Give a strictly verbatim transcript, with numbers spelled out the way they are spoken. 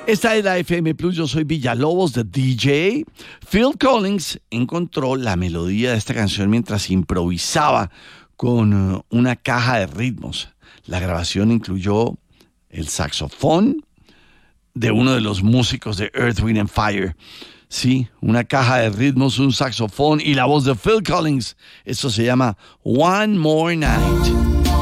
Esta es la F M Plus, yo soy Villalobos, de D J. Phil Collins encontró la melodía de esta canción mientras improvisaba con una caja de ritmos. La grabación incluyó el saxofón de uno de los músicos de Earth, Wind and Fire. Sí, una caja de ritmos, un saxofón y la voz de Phil Collins. Esto se llama One More Night.